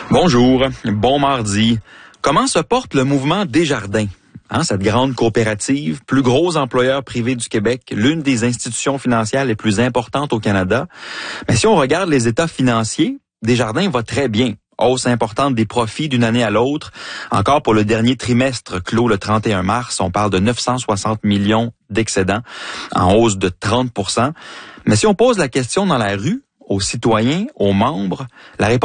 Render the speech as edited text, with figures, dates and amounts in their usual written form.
Bonjour, bon mardi. Comment se porte le mouvement Desjardins? Cette grande coopérative, plus gros employeur privé du Québec, l'une des institutions financières les plus importantes au Canada. Mais si on regarde les états financiers, Desjardins va très bien. Hausse importante des profits d'une année à l'autre. Encore pour le dernier trimestre clos le 31 mars, on parle de 960 millions d'excédents, en hausse de 30%. Mais si on pose la question dans la rue, aux citoyens, aux membres, la réponse